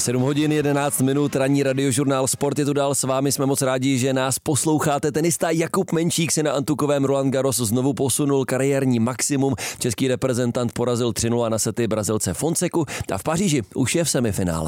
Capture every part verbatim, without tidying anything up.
sedm hodin jedenáct minut, ranní radiožurnál Sport je tu dál s vámi, jsme moc rádi, že nás posloucháte. Tenista Jakub Menčík si na antukovém Roland Garros znovu posunul kariérní maximum. Český reprezentant porazil tři nula na sety Brazilce Fonseku a v Paříži už je v semifinále.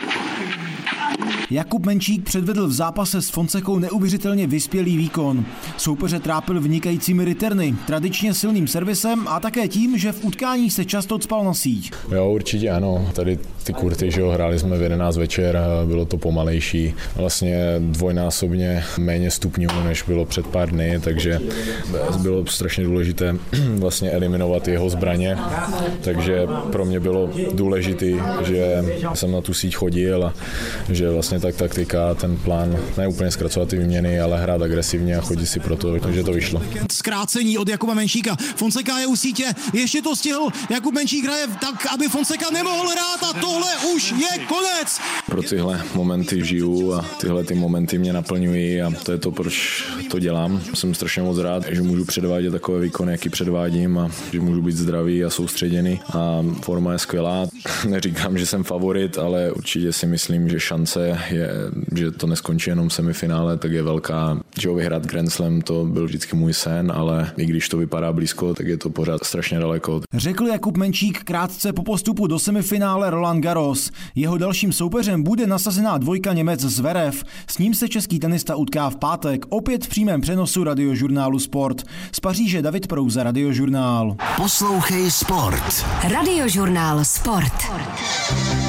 Jakub Menčík předvedl v zápase s Fonsekou neuvěřitelně vyspělý výkon. Soupeře trápil vynikajícími returny, tradičně silným servisem a také tím, že v utkání se často cpal na síť. Jo, určitě ano. Tady ty kurty, že jo, hráli jsme v jedenáct večer, bylo to pomalejší. Vlastně dvojnásobně méně stupňů, než bylo před pár dny, takže bylo strašně důležité vlastně eliminovat jeho zbraně. Takže pro mě bylo důležité, že jsem na tu síť chodil a že vlastně tak taktika, ten plán, ne úplně zkracovat ty výměny, ale hrát agresivně a chodit si pro to, takže to vyšlo. Zkrácení od Jakuba Menčíka. Fonseca je u sítě, ještě to stihl. Jakub Menčík hraje tak, aby Fonseca nemohl hrát a tohle už je konec. Pro tyhle momenty žiju a tyhle ty momenty mě naplňují a to je to, proč to dělám. Jsem strašně moc rád, že můžu předvádět takové výkony, jaký předvádím a že můžu být zdravý a soustředěný a forma je skvělá. Neříkám, že jsem favorit, ale určitě si myslím, že šance je, že to neskončí jenom v semifinále, tak je velká. Že vyhrát Grand Slam, to byl vždycky můj sen, ale i když to vypadá blízko, tak je to pořád strašně daleko. Řekl Jakub Menčík krátce po postupu do semifinále Roland Garros. Jeho dalším soupeřem bude nasazená dvojka Němec Zverev. S ním se český tenista utká v pátek, opět v přímém přenosu radiožurnálu Sport. Z Paříže David Prouza, Radiožurnál. Poslouchej Sport. Radiožurnál Sport.